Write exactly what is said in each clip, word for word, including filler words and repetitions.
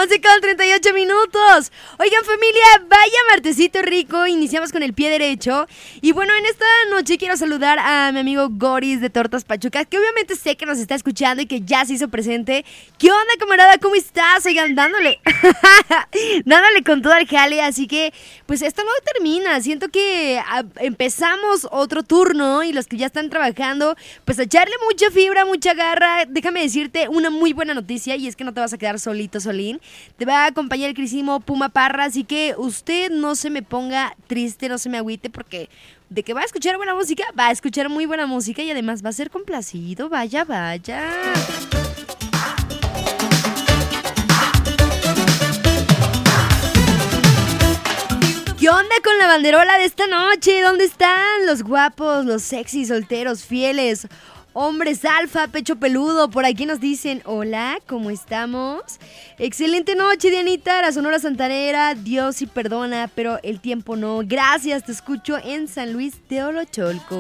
once con treinta y ocho minutos. Oigan, familia, vaya martesito rico. Iniciamos con el pie derecho. Y bueno, en esta noche quiero saludar a mi amigo Goris de Tortas Pachuca, que obviamente sé que nos está escuchando y que ya se hizo presente. ¿Qué onda, camarada? ¿Cómo estás? Oigan, dándole dándole con todo al jale. Así que, pues esto no termina. Siento que a, empezamos otro turno y los que ya están trabajando, pues a echarle mucha fibra, mucha garra. Déjame decirte una muy buena noticia, y es que no te vas a quedar solito, solín. Te va a acompañar el queridísimo Puma Parra, así que usted no se me ponga triste, no se me agüite, porque de que va a escuchar buena música, va a escuchar muy buena música y además va a ser complacido. Vaya, vaya. ¿Qué onda con la banderola de esta noche? ¿Dónde están los guapos, los sexy, solteros, fieles, hombres alfa, pecho peludo? Por aquí nos dicen, hola, ¿cómo estamos? Excelente noche, Dianita, la Sonora Santanera. Dios sí perdona, pero el tiempo no. Gracias, te escucho en San Luis de Olocholco.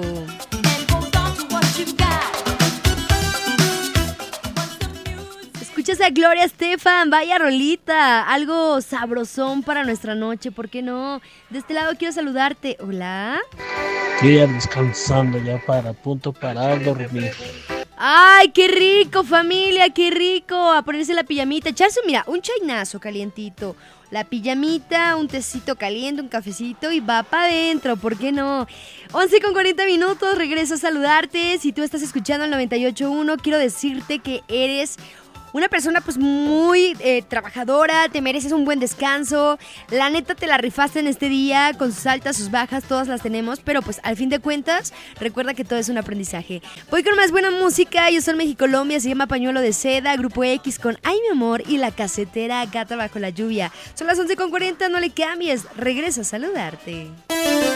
Escuchas a Gloria Estefan, vaya rolita, algo sabrosón para nuestra noche, ¿por qué no? De este lado quiero saludarte, hola. Estoy ya descansando, ya para punto para dormir. ¡Ay, qué rico, familia, qué rico! A ponerse la pijamita, echarse, mira, un chainazo calientito, la pijamita, un tecito caliente, un cafecito y va para adentro, ¿por qué no? once con cuarenta minutos, regreso a saludarte. Si tú estás escuchando el noventa y ocho punto uno, quiero decirte que eres una persona pues muy eh, trabajadora, te mereces un buen descanso. La neta te la rifaste en este día, con sus altas, sus bajas, todas las tenemos, pero pues al fin de cuentas, recuerda que todo es un aprendizaje. Voy con más buena música, yo soy Mexicolombia, se llama Pañuelo de Seda, Grupo X con Ay mi amor y La Casetera, Gata bajo la lluvia. Son las once con cuarenta, no le cambies, regresa a saludarte.